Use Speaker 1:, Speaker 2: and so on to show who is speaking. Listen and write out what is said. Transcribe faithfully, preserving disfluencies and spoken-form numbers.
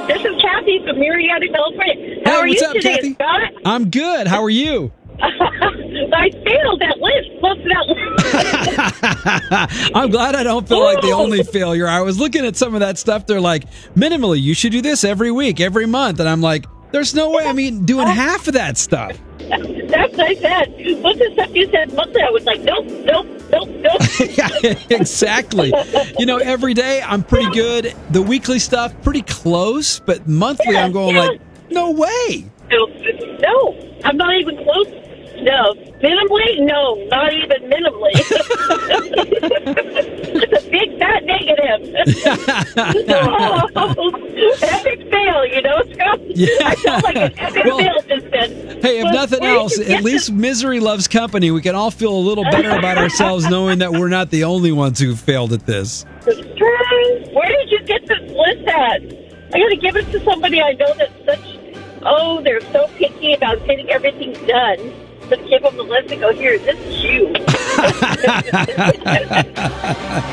Speaker 1: This is Kathy from Marietta, California. How
Speaker 2: Hey,
Speaker 1: are
Speaker 2: what's
Speaker 1: you
Speaker 2: up,
Speaker 1: today,
Speaker 2: Kathy?
Speaker 1: Scott?
Speaker 2: I'm good. How are you?
Speaker 1: I failed that list. What's that list?
Speaker 2: I'm glad I don't feel like the only failure. I was looking at some of that stuff. They're like, minimally, you should do this every week, every month. And I'm like, there's no way I'm even doing half of that stuff.
Speaker 1: That's what I said. What's the stuff you said monthly? I was like, nope, nope, nope, nope.
Speaker 2: Yeah, exactly. You know, every day I'm pretty good. The weekly stuff, pretty close. But monthly,
Speaker 1: Yeah,
Speaker 2: I'm going
Speaker 1: yeah.
Speaker 2: like, no way.
Speaker 1: No, no, I'm not even close. No, minimally? No, not even minimally. It's a big fat negative. Oh, epic fail, you know, Scott?
Speaker 2: Yeah.
Speaker 1: I felt like an epic
Speaker 2: Well,
Speaker 1: fail just then.
Speaker 2: Hey, if
Speaker 1: But
Speaker 2: nothing
Speaker 1: where did
Speaker 2: else,
Speaker 1: you
Speaker 2: at
Speaker 1: get
Speaker 2: least misery loves company. We can all feel a little better about ourselves knowing that we're not the only ones who failed at this.
Speaker 1: this? Where did you get this list at? I got to give it to somebody I know that's such, oh, they're so picky about getting everything done. Just give them the list and go, here, this is you.